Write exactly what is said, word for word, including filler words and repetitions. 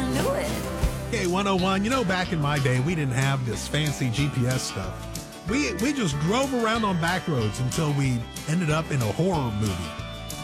knew it. K one oh one, you know, back in my day, we didn't have this fancy G P S stuff. We we just drove around on back roads until we ended up in a horror movie.